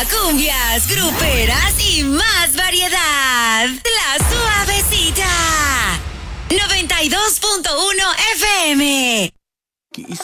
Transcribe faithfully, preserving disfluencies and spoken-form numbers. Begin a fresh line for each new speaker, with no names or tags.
cumbias, gruperas y más variedad. La Suavecita. noventa y dos punto uno F M.
Quizás